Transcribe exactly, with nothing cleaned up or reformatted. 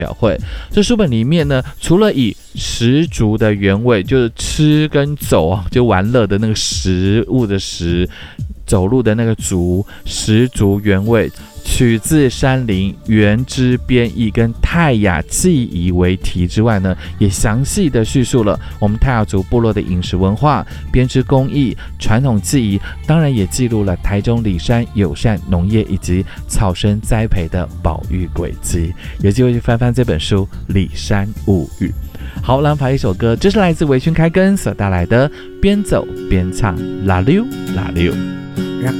表会。这书本里面呢，除了以食足的原味，就是吃跟走啊，就玩乐的那个食物的食，走路的那个足，食足原味，取自山林原汁编译跟泰雅记忆为题之外呢，也详细的叙述了我们泰雅族部落的饮食文化、编织工艺、传统技艺，当然也记录了台中里山友善农业以及草生栽培的保育轨迹。有机会去翻翻这本书《里山物语》。好，来排一首歌，这是来自微醺开根所带来的《边走边唱》，拉溜拉溜。 让